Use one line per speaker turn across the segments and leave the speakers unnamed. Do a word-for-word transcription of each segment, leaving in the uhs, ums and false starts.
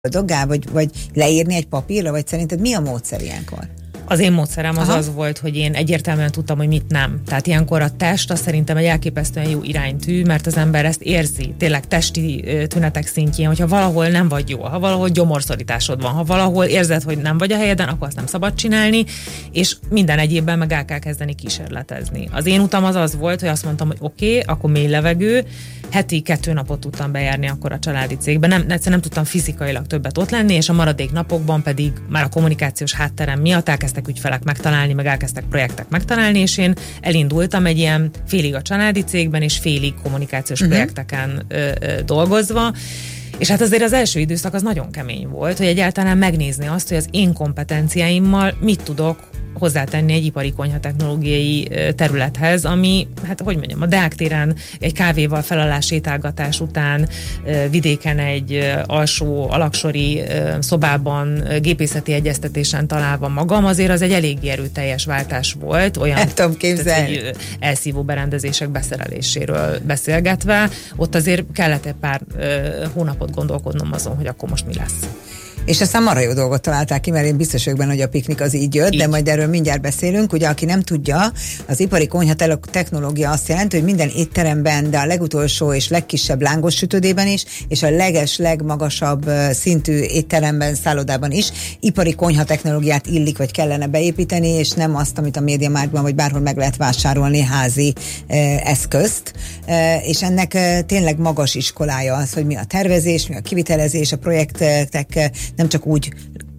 boldoggá, vagy, vagy leírni egy papírra, vagy szerinted mi a módszer ilyenkor?
Az én módszerem az
Aha.
az volt, hogy én egyértelműen tudtam, hogy mit nem. Tehát ilyenkor a test az szerintem egy elképesztően jó iránytű, mert az ember ezt érzi, tényleg testi tünetek szintjén, hogyha valahol nem vagy jól, ha valahol gyomorszorításod van, ha valahol érzed, hogy nem vagy a helyeden, akkor azt nem szabad csinálni, és minden egyébben meg el kell kezdeni kísérletezni. Az én utam az az volt, hogy azt mondtam, hogy oké, okay, akkor mély levegő, heti kettő napot tudtam bejárni akkor a családi cégben, nem, egyszerűen nem tudtam fizikailag többet ott lenni, és a maradék napokban pedig már a kommunikációs hátterem miatt elkezdtek ügyfelek megtalálni, meg elkezdtek projektek megtalálni, és én elindultam egy ilyen félig a családi cégben, és félig kommunikációs uh-huh. projekteken ö, ö, dolgozva, és hát azért az első időszak az nagyon kemény volt, hogy egyáltalán megnézni azt, hogy az én kompetenciáimmal mit tudok hozzátenni egy ipari konyhatechnológiai területhez, ami, hát hogy mondjam, a Deák téren egy kávéval felalás sétálgatás után vidéken egy alsó, alaksori szobában gépészeti egyeztetésen találva magam, azért az egy eléggé erőteljes váltás volt, olyan
hát, tudom képzelni.
Tehát, elszívó berendezések beszereléséről beszélgetve, ott azért kellett egy pár hónapot gondolkodnom azon, hogy akkor most mi lesz.
És aztán marha jó dolgot találták ki, mert én biztos vagyok benne, hogy a piknik az így jött, így. De majd erről mindjárt beszélünk. Ugye, aki nem tudja, az ipari konyha technológia azt jelenti, hogy minden étteremben, de a legutolsó és legkisebb lángos sütődében is, és a leges, legmagasabb szintű étteremben, szállodában is ipari konyha technológiát illik, vagy kellene beépíteni, és nem azt, amit a MediaMarktban, vagy bárhol meg lehet vásárolni házi eh, eszközt. Eh, és ennek eh, tényleg magas iskolája az, hogy mi a tervezés, mi a kivitelezés, a projektek nem csak úgy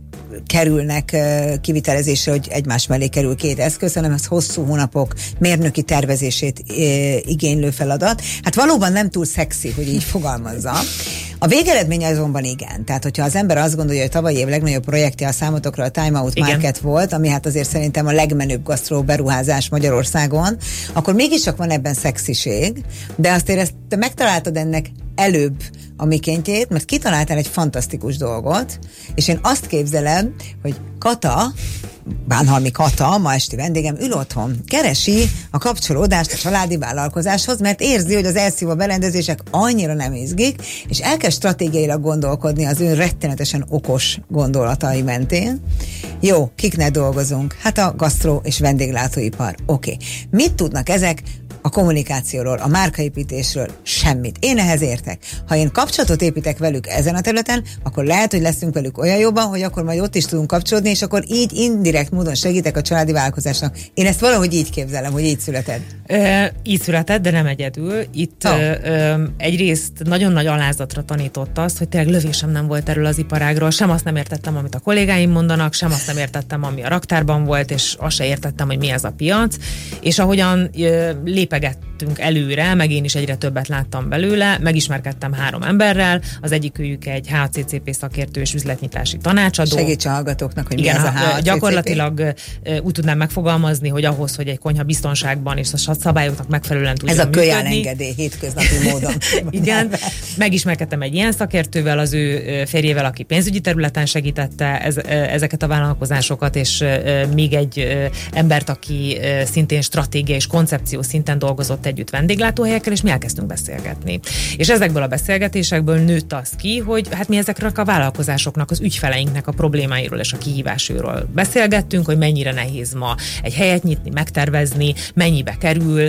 kerülnek kivitelezésre, hogy egymás mellé kerül két eszköz, hanem az hosszú hónapok mérnöki tervezését igénylő feladat. Hát valóban nem túl szexi, hogy így fogalmazza. A végeredmény azonban igen. Tehát, hogyha az ember azt gondolja, hogy tavalyi év legnagyobb projektje a számotokra a Time Out igen. Market volt, ami hát azért szerintem a legmenőbb gasztró beruházás Magyarországon, akkor mégiscsak van ebben szexiség, de azért ezt te megtaláltad ennek előbb a mikéntjét, mert kitaláltál egy fantasztikus dolgot, és én azt képzelem, hogy Kata, Bánhalmi Kata, ma esti vendégem, ül otthon, keresi a kapcsolódást a családi vállalkozáshoz, mert érzi, hogy az elszívó berendezések annyira nem izgik, és elkezd stratégiailag gondolkodni az ő rettenetesen okos gondolatai mentén. Jó, kiknek dolgozunk? Hát a gasztró és vendéglátóipar. Oké. Okay. Mit tudnak ezek a kommunikációról, a márkaépítésről? Semmit. Én ehhez értek. Ha én kapcsolatot építek velük ezen a területen, akkor lehet, hogy leszünk velük olyan jobban, hogy akkor majd ott is tudunk kapcsolódni, és akkor így indirekt módon segítek a családi vállalkozásnak. Én ezt valahogy így képzelem, hogy így születed.
Ö, így született, de nem egyedül. Itt oh. ö, ö, egyrészt nagyon nagy alázatra tanított azt, hogy tényleg lövésem nem volt erről az iparágról, sem azt nem értettem, amit a kollégáim mondanak, sem azt nem értettem, ami a raktárban volt, és azt se értettem, hogy mi ez a piac. És ahogyan ö, lépegettünk előre, meg én is egyre többet láttam belőle, megismerkedtem három emberrel, az egyikőjük egy há cé cé pé szakértő és üzletnyitási tanácsadó.
Segíts a hallgatóknak, hogy
igen,
mi ez a há cé cé pé.
Gyakorlatilag úgy tudnám megfogalmazni, hogy ahhoz, hogy egy konyha biztonságban és a szabályoknak megfelelően tudjon
ez a
működni.
kölyálengedély hétköznapi módon.
Igen, megismerkedtem egy ilyen szakértővel, az ő férjével, aki pénzügyi területen segítette ez, ezeket a vállalkozásokat, és még egy embert, aki szintén stratégia és koncepció szinten dolgozott együtt vendéglátóhelyekkel, és mi elkezdtünk beszélgetni. És ezekből a beszélgetésekből nőtt az ki, hogy hát mi ezeknek a vállalkozásoknak, az ügyfeleinknek a problémáiról és a kihívásairól beszélgettünk, hogy mennyire nehéz ma egy helyet nyitni, megtervezni, mennyibe kerül,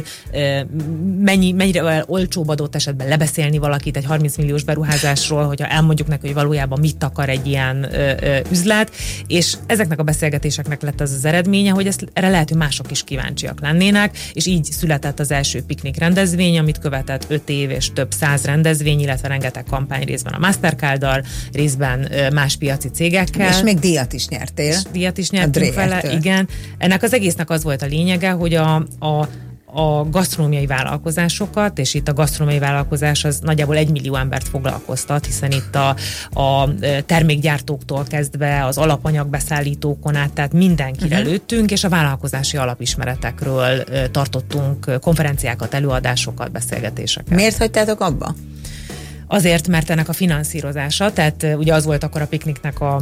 mennyi, mennyire olcsóbb adott esetben lebeszélni valakit egy harminc milliós beruházásról, hogyha elmondjuk neki, hogy valójában mit akar egy ilyen ö, ö, üzlet, és ezeknek a beszélgetéseknek lett az az eredménye, hogy ezt, erre lehet, hogy mások is kíváncsiak lennének, és így született az első piknik rendezvény, amit követett öt év és több száz rendezvény, illetve rengeteg kampány, részben a Mastercarddal, részben más piaci cégekkel.
És még díjat is nyertél.
És díjat is nyertünk vele, igen. Ennek az egésznek az volt a lényege, hogy a, a a gasztronómiai vállalkozásokat, és itt a gasztronómiai vállalkozás az nagyjából egy millió embert foglalkoztat, hiszen itt a, a termékgyártóktól kezdve az alapanyagbeszállítókon át, tehát mindenkire uh-huh. lőttünk, és a vállalkozási alapismeretekről tartottunk konferenciákat, előadásokat, beszélgetéseket.
Miért hagytátok abba?
Azért, mert ennek a finanszírozása, tehát ugye az volt akkor a pikniknek a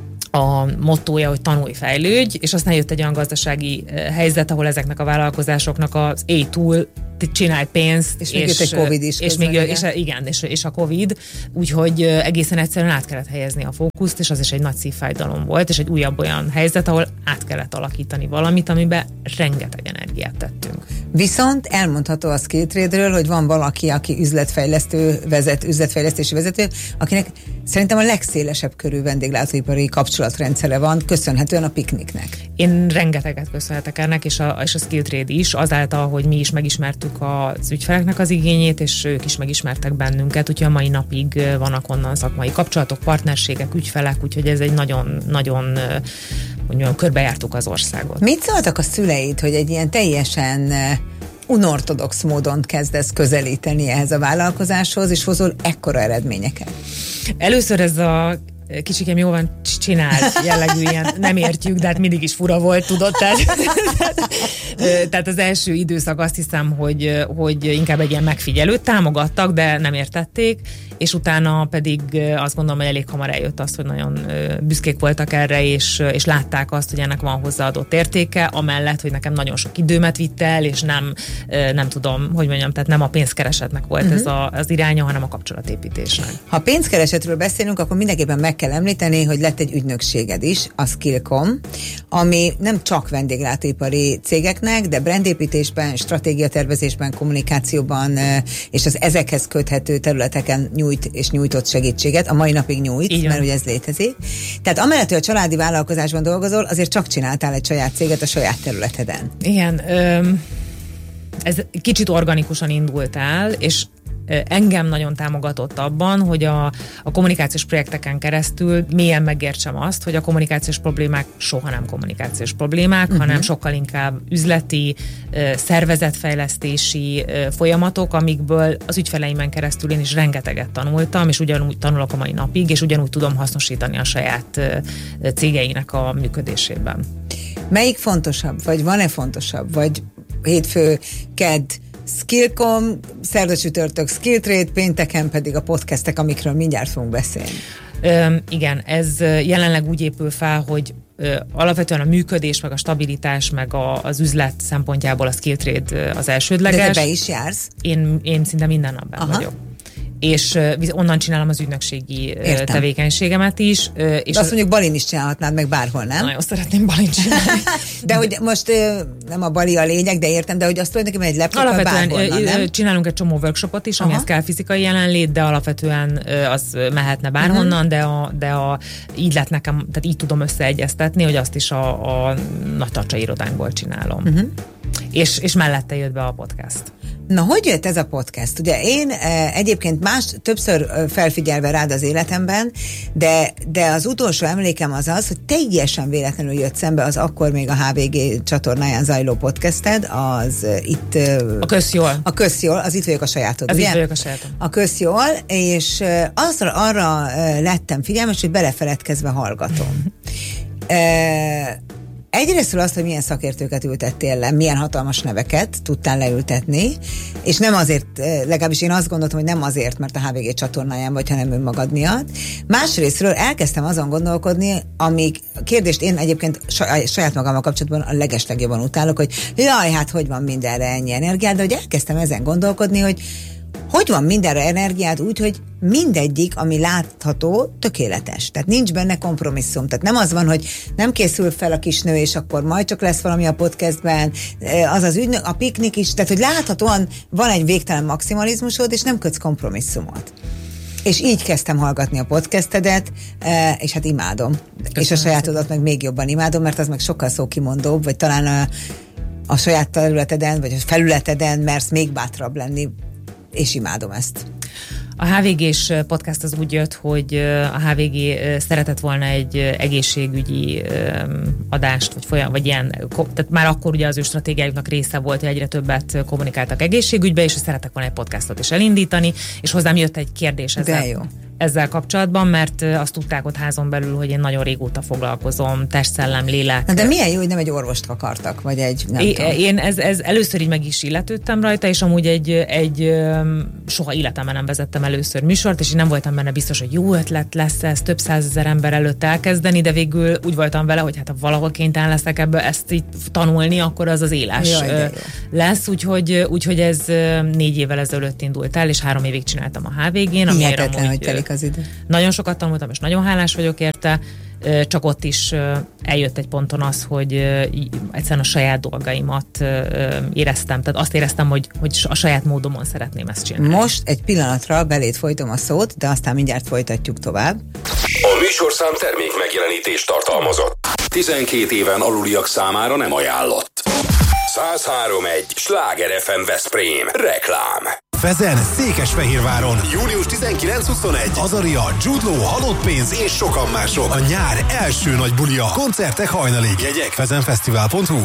a mottója, hogy tanulj, fejlődj, és aztán jött egy olyan gazdasági helyzet, ahol ezeknek a vállalkozásoknak az A túl csinálj pénzt.
És még jött egy Covid is.
És még, és, igen, és, és a Covid, úgyhogy egészen egyszerűen át kellett helyezni a fókuszt, és az is egy nagy szívfájdalom volt, és egy újabb olyan helyzet, ahol át kellett alakítani valamit, amiben rengeteg energiát tettünk.
Viszont elmondható a Skilltrade-ről, hogy van valaki, aki üzletfejlesztő vezet, üzletfejlesztési vezető, akinek szerintem a legszélesebb körű vendéglátóipari kapcsolatrendszere van, köszönhetően a Pikniknek.
Én rengeteget köszönhetek ennek, és a, és a Skilltrade is, azáltal, hogy mi is megismertük az ügyfeleknek az igényét, és ők is megismertek bennünket, úgyhogy a mai napig vannak onnan szakmai kapcsolatok, partnerségek, ügyfelek, úgyhogy ez egy nagyon, nagyon mondjam, körbejártuk az országot.
Mit szóltak a szüleid, hogy egy ilyen teljesen unortodox módon kezdesz közelíteni ehhez a vállalkozáshoz, és hozol ekkora eredményeket?
Először ez a kicsikem jól van csinált jellegű ilyen, nem értjük, de hát mindig is fura volt, tudod? Tehát, tehát az első időszak azt hiszem, hogy, hogy inkább egy ilyen megfigyelőt támogattak, de nem értették, és utána pedig azt gondolom, hogy elég hamar eljött az, hogy nagyon büszkék voltak erre, és, és látták azt, hogy ennek van hozzáadott értéke, amellett, hogy nekem nagyon sok időmet vitt el, és nem, nem tudom, hogy mondjam, tehát nem a pénzkeresetnek volt uh-huh. ez a, az iránya, hanem a kapcsolatépítésnek.
Ha pénzkeresetről beszélünk, akkor mindenképpen meg kell említeni, hogy lett egy ügynökséged is, a Skillcom, ami nem csak vendéglátóipari cégeknek, de brandépítésben, stratégiatervezésben, kommunikációban és az ezekhez köthető területeken nyújt és nyújtott segítséget, a mai napig nyújt, igen. Mert ugye ez létezik. Tehát amellett, hogy a családi vállalkozásban dolgozol, azért csak csináltál egy saját céget a saját területeden.
Igen, öm, ez kicsit organikusan indult el, és engem nagyon támogatott abban, hogy a, a kommunikációs projekteken keresztül mélyen megértsem azt, hogy a kommunikációs problémák soha nem kommunikációs problémák, uh-huh. hanem sokkal inkább üzleti, szervezetfejlesztési folyamatok, amikből az ügyfeleimen keresztül én is rengeteget tanultam, és ugyanúgy tanulok a mai napig, és ugyanúgy tudom hasznosítani a saját cégeinek a működésében.
Melyik fontosabb? Vagy van-e fontosabb? Vagy hétfő, kedd, Skillcom, szerda csütörtök Skilltrade, pénteken pedig a podcastek, amikről mindjárt fogunk beszélni.
Ö, igen, ez jelenleg úgy épül fel, hogy ö, alapvetően a működés, meg a stabilitás, meg a, az üzlet szempontjából a Skilltrade az elsődleges.
De te be is jársz?
Én, én szinte minden nap benn vagyok. És onnan csinálom az ügynökségi Értem. tevékenységemet is. És
de azt mondjuk Balin is csinálhatnád meg bárhol, nem?
Nagyon szeretném Balin csinálni.
De hogy most nem a Bali a lényeg, de értem, de hogy azt tulajdonképpen egy laptopon bárhol, nem?
Csinálunk egy csomó workshopot is, amihez kell fizikai jelenlét, de alapvetően az mehetne bárhonnan, uh-huh. de, a, de a, így lett nekem, tehát így tudom összeegyeztetni, hogy azt is a, a nagy tartsa irodánkból csinálom. Uh-huh. És, és mellette jött be a podcast.
Na, hogy jött ez a podcast? Ugye én e, egyébként más, többször felfigyelve rád az életemben, de, de az utolsó emlékem az az, hogy teljesen véletlenül jött szembe az akkor még a há vé gé csatornáján zajló podcasted, az uh, itt... Uh,
a Közjól.
A Közjól, az Itt vagyok a sajátod,
az
ugye?
Itt vagyok a sajátom.
A Közjól, és uh, azra, arra uh, lettem figyelmes, hogy belefeledkezve hallgatom. uh, Egyrésztről azt, hogy milyen szakértőket ültettél le, milyen hatalmas neveket tudtál leültetni, és nem azért, legalábbis én azt gondoltam, hogy nem azért, mert a há vé gé csatornáján vagy, hanem önmagad miatt. Másrésztről elkezdtem azon gondolkodni, amíg kérdést én egyébként saját magammal kapcsolatban a legeslegjobban utálok, hogy jaj, hát hogy van mindenre ennyi energiád, de hogy elkezdtem ezen gondolkodni, hogy hogy van mindenre energiád úgy, hogy mindegyik, ami látható, tökéletes. Tehát nincs benne kompromisszum. Tehát nem az van, hogy nem készül fel a kisnő, és akkor majd csak lesz valami a podcastben, az az ügynök, a piknik is, tehát hogy láthatóan van egy végtelen maximalizmusod, és nem kötsz kompromisszumot. És így kezdtem hallgatni a podcastedet, és hát imádom. Köszönöm. És a sajátodat meg még jobban imádom, mert az meg sokkal szókimondóbb, vagy talán a, a saját területeden, vagy a felületeden mersz még bátrabb lenni, és imádom ezt.
A há vé gés podcast az úgy jött, hogy a há vé gé szeretett volna egy egészségügyi adást, vagy folyam, vagy ilyen, tehát már akkor ugye az ő stratégiájuknak része volt, hogy egyre többet kommunikáltak egészségügybe, és szerettek volna egy podcastot is elindítani, és hozzám jött egy kérdés ezzel.
De jó.
ezzel kapcsolatban, mert azt tudták ott házon belül, hogy én nagyon régóta foglalkozom, test, szellem, lélek.
Na de milyen jó, hogy nem egy orvost akartak, vagy egy nem
é,
tudom.
Én ez, ez először így meg is illetődtem rajta, és amúgy egy, egy soha életemben nem vezettem először műsort, és én nem voltam benne biztos, hogy jó ötlet lesz ez több százezer ember előtt elkezdeni, de végül úgy voltam vele, hogy hát ha valahol kénytelen leszek ebből ezt így tanulni, akkor az az éles Jaj, lesz, úgyhogy, úgyhogy ez négy évvel ezelőtt indult el, és három évig csináltam a há vé gén.
Hihetetlen, hogy telik az idő.
Nagyon sokat tanultam, és nagyon hálás vagyok érte, csak ott is eljött egy ponton az, hogy egyszerűen a saját dolgaimat éreztem, tehát azt éreztem, hogy, hogy a saját módomon szeretném ezt csinálni.
Most egy pillanatra beléd folytom a szót, de aztán mindjárt folytatjuk tovább.
A műsorszám termék megjelenítést tartalmazott. tizenkét éven aluliak számára nem ajánlott. száz három egy Sláger ef em Veszprém. Reklám.
Fezen, Székesfehérváron. június tizenkilenc-huszonegy. Azaria, Jude Law, Halott pénz és sokan mások. A nyár első nagy bulia. Koncertek hajnalig. Jegyek fezenfesztivál pont hu.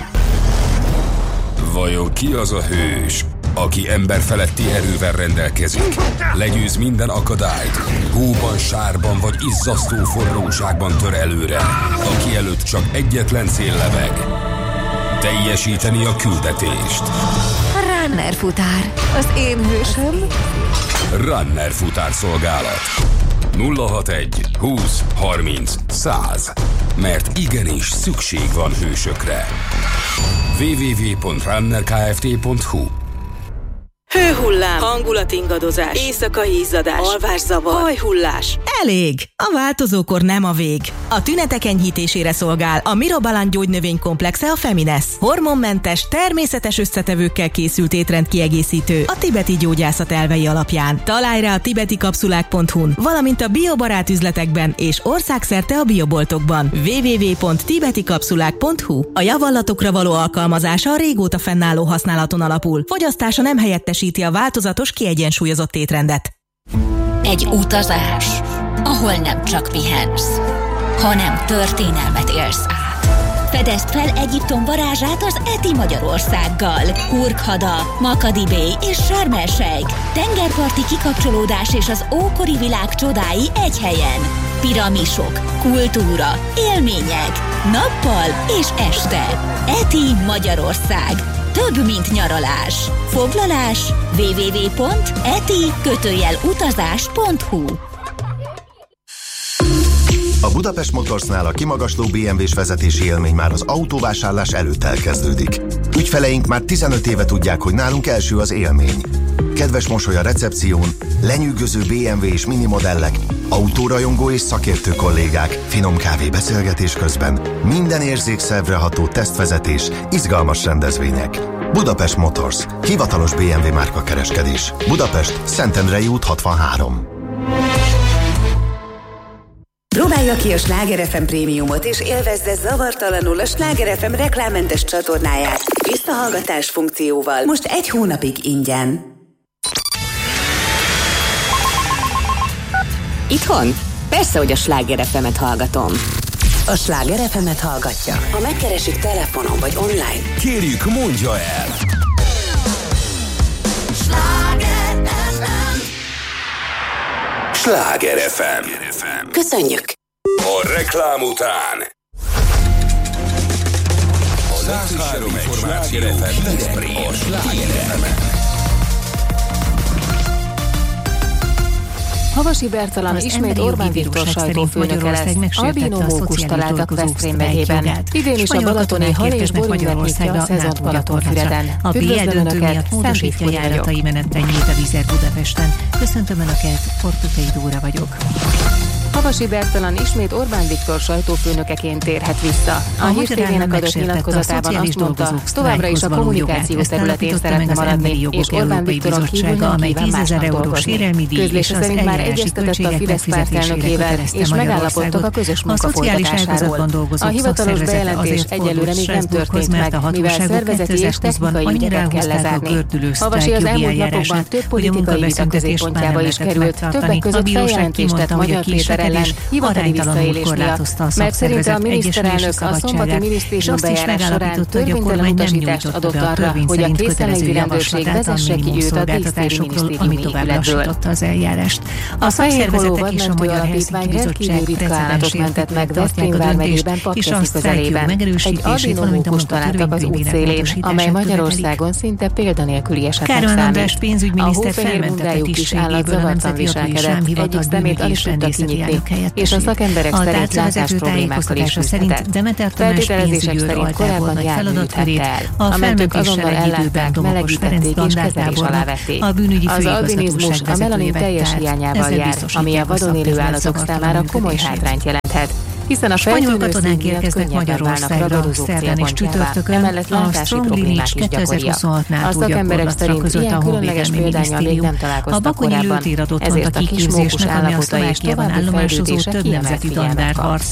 Vajon ki az a hős, aki emberfeletti erővel rendelkezik, legyőz minden akadályt, hóban, sárban vagy izzasztó forróságban tör előre, aki előtt csak egyetlen cél lebeg: teljesíteni a küldetést.
Runner futár, az én hősöm.
Runner futár szolgálat. nulla hatvanegy húsz harminc száz. Mert igenis szükség van hősökre. double-u double-u double-u pont runner kft pont hu.
Hőhullám, hangulatingadozás, éjszakai izzadás, alvászavar, hajhullás.
Elég! A változókor nem a vég. A tünetek enyhítésére szolgál a Mirobalan gyógynövénykomplexe a Feminesz. Hormonmentes, természetes összetevőkkel készült étrendkiegészítő a tibeti gyógyászat elvei alapján. Találj rá a tibetikapszulák pont hu-n, valamint a biobarát üzletekben és országszerte a bioboltokban. double-u double-u double-u pont tibetikapszulák pont hu. A javallatokra való alkalmazása a régóta fennálló használaton alapul. Fogyasztása nem helyettesíti a változatos, kiegyensúlyozott étrendet.
Egy utazás, ahol nem csak pihensz, hanem történelmet élsz át. Fedezd fel Egyiptom varázsát az Eti Magyarországgal. Hurghada, Makadi Bay és Sharm el-Sheikh. Tengerparti kikapcsolódás és az ókori világ csodái egy helyen. Piramisok, kultúra, élmények, nappal és este. Eti Magyarország. Több, mint nyaralás. Foglalás double-u double-u double-u pont eti utazás pont hu.
A Budapest Motorsnál a kimagasló bé em vé-s vezetési élmény már az autóvásárlás előtt elkezdődik. Ügyfeleink már tizenöt éve tudják, hogy nálunk első az élmény. Kedves mosoly a recepción, lenyűgöző bé em vé és mini modellek, autórajongó és szakértő kollégák, finom kávé beszélgetés közben, minden érzékszervre ható tesztvezetés, izgalmas rendezvények. Budapest Motors, hivatalos bé em vé márkakereskedés. Budapest, Szentendrei út hatvanhárom.
Próbálja ki a Sláger ef em Prémiumot és élvezze zavartalanul a Sláger ef em reklámmentes csatornáját visszahallgatás funkcióval. Most egy hónapig ingyen.
Itthon? Persze, hogy a Sláger ef emet hallgatom.
A Sláger ef emet hallgatja. Ha megkeresik telefonon vagy online.
Kérjük, mondja el!
Sláger ef em.
Sláger ef em.
Köszönjük!
A reklám után a száz három információ Veszprém a Sláger ef em.
Havasi Bertalan ismét Orbán Viktor sajtófőnöke lesz. Albino mókus találtak Veszprém megyében. Idén is a balatoni hal és boringet nyitja a szezont Balatonfüreden. Üdvözlöm Önöket, Szent Ifkudi vagyok.
menettenyét a Vizer Budapesten. Köszöntöm Önöket, Fortukai Dóra vagyok.
Havasi Bertalan ismét Orbán Viktor sajtófőnökeként térhet vissza. A Hír té vének adott nyilatkozatában azt mondta, továbbra is a kommunikáció területén szeretne maradni, és Orbán Viktoron kívül nem kíván másnak dolgozni. Közlése szerint már egyeztetett a Fidesz pártelnökével, és megállapodtak a közös munka folytatásáról. A hivatalos bejelentés egyelőre még nem történt meg, mivel szervezeti és technikai ügyeket kell lezárni. Havasi az elmúlt napokban több politikai vita középpontjába is került, többek között feljelentést tett Magyar Péter ellen hivatali visszaélés miatt, mert szerinte a miniszterelnök a szombati minisztérium bejárás során törvénytelen utasítást adott arra, hogy a készenléti rendőrség vezesse ki őt a dísztéri minisztériumi épületből. A Fehérholó Vadmentő Alapítvány rendkívül ritka állatot mentett meg Veszprém vármegyében Papkeszi közelében. Egy albinómókust találtak az útszélén, amely Magyarországon szinte példanélküli esetnek számít. A hófehér mundájuk is állat zavartan viselkedett, egyik szemét alig tudta kinyitni, és a szakemberek szerint látás problémákkal is küzdhetett. Feltételezések szerint korábban járművítette el. A mentők azonnal ellátták, melegítették és kezelés alá vették. Az albinizmus a melanin teljes hiányával jár, ami a vadon élő állatok számára komoly hátrányt jelenthet, hiszen a
spanyol katonák érkeznek Magyarországra szerdán és csütörtökön, a Stromglin is kétezer-huszonhatnál
a szakemberek szerint ilyen különleges példánnyal még nem találkoztak korábban, ezért a kismókus állapota és további fejlődése kiemelt figyelmet kap.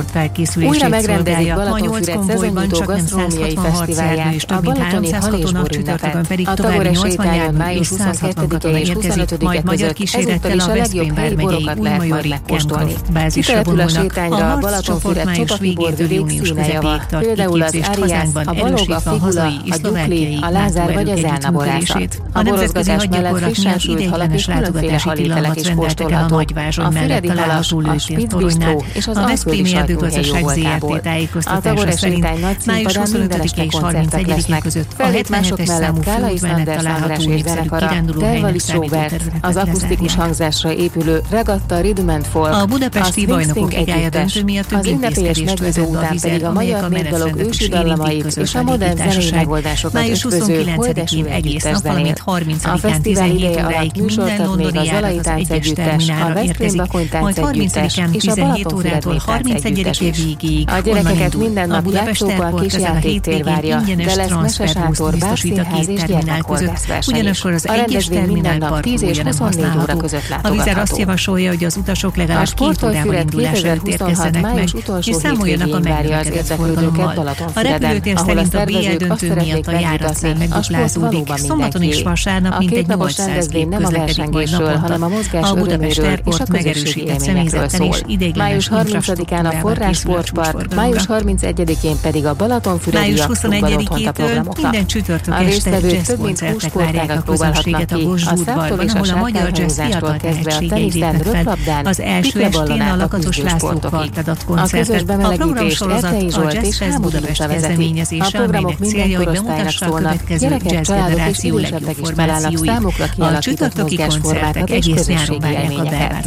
Újra megrendezik Balatonfüred szezonnyitó gasztronómiai fesztiválját, a balatoni hal és bor ünnepet. A Tagore sétányon május huszonkettedike és huszonötödike között ezúttal is a legjobb helyi borokat lehet majd megkóstolni. Kitelepül a sétányra Balatonfüred csopaki borvidék színejava, például az Áriász, a Balog, a Figula, a Gyukli, a Lázár vagy az Elna borása. A borozgatás mellett frissen sült halak és különféle halételek is kóstolható. A füredi halak, a Spitzbistró és az Alföldi sajtóhely jó voltából. A Tagore sétány nagy színpadán minden este koncertek lesznek. Felvétmások mellett Kálai Sanders András és zenekara, Tervalis Robert, az akusztikus hangzásra épülő Regatta Rhythm and Folk,
a budapesti bajnokok ligája döntő miatt
az ünnepélyes meggyőző után pedig a magyar népdalok ősi dallamait és a modern zenei megoldásokat ötvöző Holdeső együttes zenét. A fesztivál ideje alatt műsort ad még a Zalai Táncegyüttes, a Veszprém Bakony Táncegyüttes és a Balatonfüred Néptáncegyüttes is. A gyerekeket minden nap játszókkal kis játéktér várja, de lesz mesesátor, bárszínház és gyermekhorgászverseny is. A rendezvény minden nap tíz és huszonnégy óra között látogatható.
A Vizer azt javasolja, hogy az utasok legalább két órával indulás előtt érkezzenek meg, és számoljanak a megnevezett forgalommal. A repülőtér szerint a bé el döntő miatt a járatszám megduplázódik. Szombaton és vasárnap mintegy nyolcszáz gép közlekedik majd naponta. A Budapest Airport megerősített személyzettel és ideiglenes
infrastruktúrával a Forrás Sportpark, május harmincegyedikén pedig a Balatonfüredi Jachtklubban otthont a programoknak.
Minden csütörtök
a résztvevők több mint húsz sportágat próbálhatnak ki, a száptól és a sárkányhúzástól kezdve a teniszten, röplabdán, pikleballon át a küzdősportokig. A közös bemelegítés Erdei Zsolt és Hámos Lisa vezeti. A programok minden korosztálynak szólnak, gyerekek, családok és idősebbek is találnak számukra kialakított mozgásformákat és közösségi élményeket.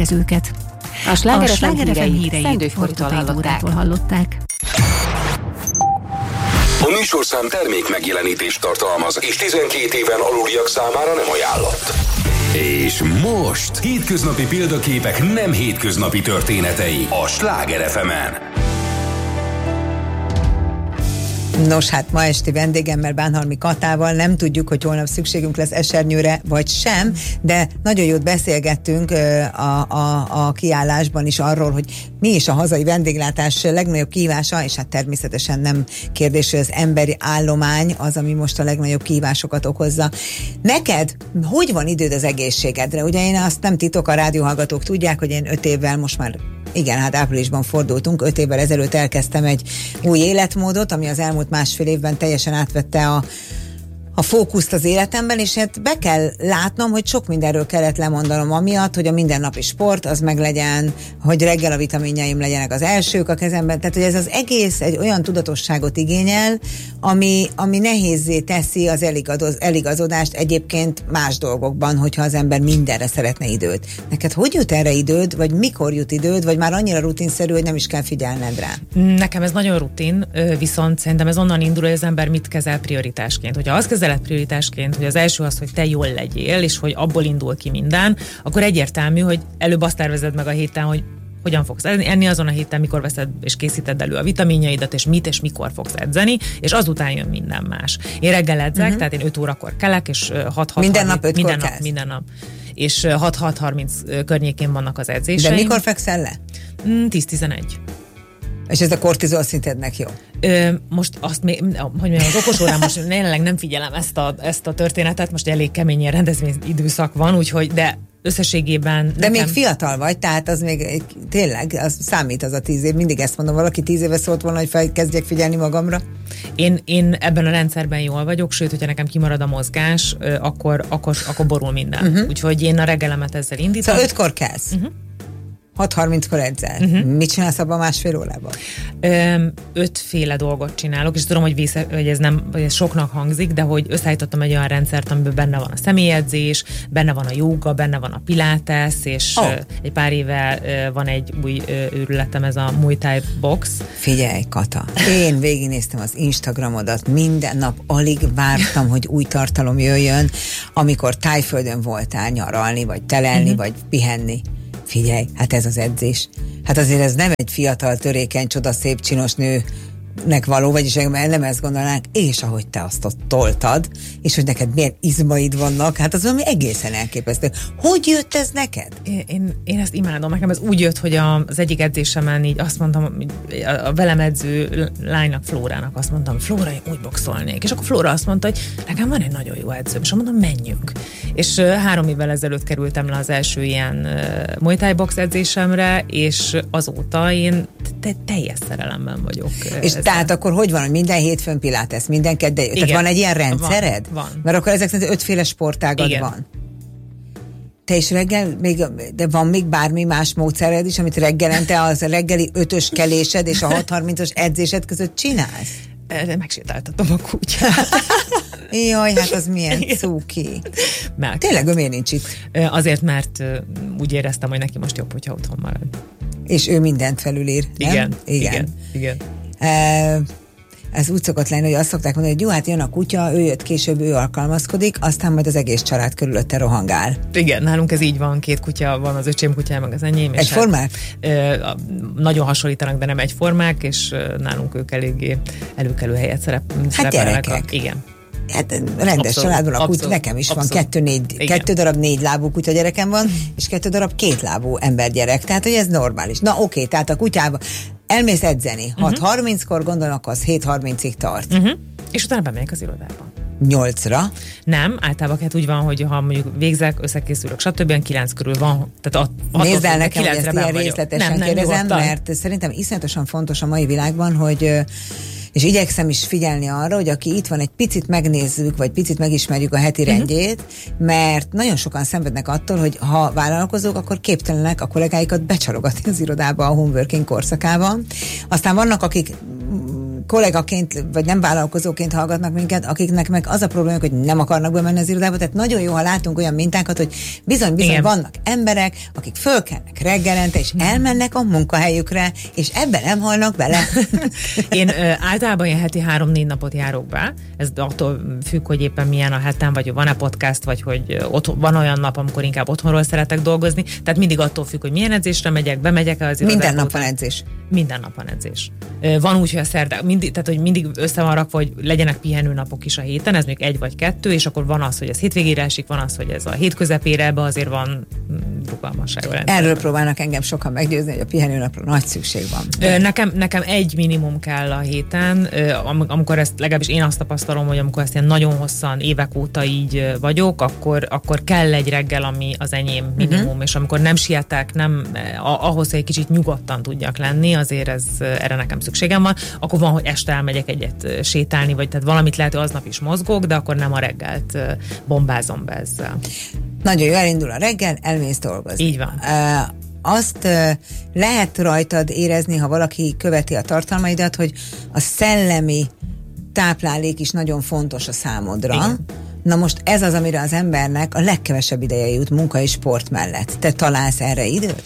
A Sláger ef em hírei Szendő Foritól hallották.
hallották.
A műsorszám termék megjelenítést tartalmaz, és tizenkét éven aluliak számára nem ajánlott. És most hétköznapi példaképek nem hétköznapi történetei a Sláger ef emen.
Nos, hát ma esti vendégemmel, Bánhalmi Katával nem tudjuk, hogy holnap szükségünk lesz esernyőre, vagy sem, de nagyon jót beszélgettünk a, a, a kiállásban is arról, hogy mi is a hazai vendéglátás legnagyobb kihívása, és hát természetesen nem kérdés, hogy az emberi állomány az, ami most a legnagyobb kihívásokat okozza. Neked hogy van időd az egészségedre? Ugye én azt nem titok, a rádióhallgatók tudják, hogy én öt évvel most már igen, hát áprilisban fordultunk, öt évvel ezelőtt elkezdtem egy új életmódot, ami az elmúlt másfél évben teljesen átvette a, a fókuszt az életemben, és hát be kell látnom, hogy sok mindenről kellett lemondanom amiatt, hogy a mindennapi sport az meglegyen, hogy reggel a vitaminjaim legyenek az elsők a kezemben, tehát hogy ez az egész egy olyan tudatosságot igényel, ami, ami nehézzé teszi az eligazoz, eligazodást egyébként más dolgokban, hogyha az ember mindenre szeretne időt. Neked hogy jut erre időd, vagy mikor jut időd, vagy már annyira rutinszerű, hogy nem is kell figyelned rá?
Nekem ez nagyon rutin, viszont szerintem ez onnan indul, hogy az ember mit kezel prioritásként. Hogyha az kezeled prioritásként, hogy az első az, hogy te jól legyél, és hogy abból indul ki minden, akkor egyértelmű, hogy előbb azt tervezed meg a héten, hogy hogyan fogsz enni azon a héten, mikor veszed és készíted elő a vitaminjaidat, és mit és mikor fogsz edzeni, és azután jön minden más. Én reggel edzek, uh-huh. tehát én öt órakor kelek, és hat hat
minden nap ötkor
minden nap, minden nap. És hat hat harminc környékén vannak az edzéseim.
De mikor fekszel le?
tíz tizenegy.
És ez a kortizol szintednek jó?
Ö, most azt még, hogy mondjam, az okos órán most jelenleg nem figyelem ezt a, ezt a történetet, most elég keményen rendezvény időszak van, úgyhogy, de összességében...
De
nekem...
még fiatal vagy, tehát az még tényleg, az számít az a tíz év. Mindig ezt mondom, valaki tíz éve szólt volna, hogy fel, kezdjek figyelni magamra.
Én, én ebben a rendszerben jól vagyok, sőt, hogyha nekem kimarad a mozgás, akkor, akkor, akkor borul minden. Uh-huh. Úgyhogy én a reggelemet ezzel indítom.
Szóval ötkor kezd? Uh-huh. hat harminckor edzel. Uh-huh. Mit csinálsz abban másfél órában?
Öm, ötféle dolgot csinálok, és tudom, hogy, vésze, hogy, ez nem, hogy ez soknak hangzik, de hogy összeállítottam egy olyan rendszert, amiben benne van a személyedzés, benne van a jóga, benne van a pilates, és oh. egy pár éve van egy új őrületem, ez a Muay Thai box.
Figyelj, Kata, én végignéztem az Instagramodat, minden nap alig vártam, hogy új tartalom jöjjön, amikor Tájföldön voltál nyaralni, vagy telelni, uh-huh. vagy pihenni. Figyelj, hát ez az edzés. Hát azért ez nem egy fiatal, törékeny, csodaszép, csinos nőnek való, vagyis nem ezt gondolnánk, és ahogy te azt ott toltad, és hogy neked milyen izmaid vannak, hát az valami egészen elképesztő. Hogy jött ez neked?
Én, én, én ezt imádom. Nekem ez úgy jött, hogy a, az egyik edzésemen így azt mondtam, a, a velem edző lánynak, Flórának azt mondtam, Flóra, én úgy boxolnék. És akkor Flóra azt mondta, hogy nekem van egy nagyon jó edzőm, és mondom, menjünk. És uh, három évvel ezelőtt kerültem le az első ilyen uh, Muay Thai box edzésemre, és azóta én te, teljes szerelemben vagyok. Uh,
és tehát akkor hogy van, hogy minden hétfőn pilates, minden kedden? Tehát van egy ilyen rendszered?
Van, van.
Mert akkor ezek szerint ötféle sportágad
Igen.
van. Te is reggel, még, de van még bármi más módszered is, amit reggelente az a reggeli ötös kelésed és a hat harmincas edzésed között csinálsz?
De megsétáltatom a kutyát.
Jaj, hát az milyen cuki.
Mert
tényleg, ő miért nincs itt?
Azért, mert úgy éreztem, hogy neki most jobb, hogyha otthon marad.
És ő mindent felülír, nem?
Igen, igen, igen. igen.
Uh, ez úgy szokott lenni, hogy azt szokták mondani, hogy jó, hát jön a kutya, ő jött később, ő alkalmazkodik, aztán majd az egész család körülötte rohangál.
Igen, nálunk ez így van, két kutya van, az öcsém kutyám, meg az enyém.
Egyformák?
Hát, nagyon hasonlítanak, de nem egyformák, és nálunk ők eléggé előkelő helyet szerep,
hát
szerepelnek.
Hát
igen.
Hát rendes abszolút, családban a kutya, nekem is abszolút. Van kettő, négy, kettő darab négy lábú kutya gyerekem van, és kettő darab két lábú embergyerek, tehát hogy ez normális. Na oké, tehát a kutyában elmész edzeni, uh-huh. hat harminckor gondolnak, az hét harmincig tart.
Uh-huh. És utána bemegyek az irodában.
Nyolcra?
Nem, általában hát úgy van, hogy ha mondjuk végzek, összekészülök, stb. kilenc körül van. Tehát a,
nézd el nekem, hogy ezt ilyen részletesen nem, nem, kérdezem, nyugodtan. Mert szerintem iszonyatosan fontos a mai világban, hogy és igyekszem is figyelni arra, hogy aki itt van, egy picit megnézzük, vagy picit megismerjük a heti uh-huh. rendjét, mert nagyon sokan szenvednek attól, hogy ha vállalkozók, akkor képtelenek a kollégáikat becsalogatni az irodába a homeworking korszakában. Aztán vannak, akik kollégaként, vagy nem vállalkozóként hallgatnak minket, akiknek meg az a probléma, hogy nem akarnak bemenni az irodába, tehát nagyon jó, ha látunk olyan mintákat, hogy bizony-bizony Igen. vannak emberek, akik fölkelnek reggelente, és elmennek a munkahelyükre, és ebben nem halnak bele.
Én ö, általában ilyen heti három-négy napot járok be, ez attól függ, hogy éppen milyen a hetem, vagy van-e podcast, vagy hogy otthon, van olyan nap, amikor inkább otthonról szeretek dolgozni, tehát mindig attól függ, hogy milyen edzésre megyek, bemegyek-e az irodába.
Minden nap van edzés.
Minden nap van edzés. Van úgy, hogy a szerdák, mindig, tehát hogy mindig össze van rakva, hogy legyenek pihenőnapok is a héten, ez még egy vagy kettő, és akkor van az, hogy ez hétvégére esik, van az, hogy ez a hét közepére, ebbe azért van rugalmasság.
Erről próbálnak engem sokan meggyőzni, hogy a pihenőnapra nagy szükség van.
Nekem, nekem egy minimum kell a héten, amikor ezt, legalábbis én azt tapasztalom, hogy amikor ezt ilyen nagyon hosszan, évek óta így vagyok, akkor, akkor kell egy reggel, ami az enyém minimum, uh-huh. és amikor nem sietek, nem, ahhoz, hogy egy kicsit nyugodtan tudjak lenni, azért ez, erre nekem szükségem van, akkor van, hogy este elmegyek egyet sétálni, vagy tehát valamit lehet, hogy aznap is mozgok, de akkor nem a reggelt bombázom be ezzel.
Nagyon jó, elindul a reggel, elmész dolgozni.
Így van.
Uh, azt uh, lehet rajtad érezni, ha valaki követi a tartalmaidat, hogy a szellemi táplálék is nagyon fontos a számodra. Igen. Na most ez az, amire az embernek a legkevesebb ideje jut munka és sport mellett. Te találsz erre időt?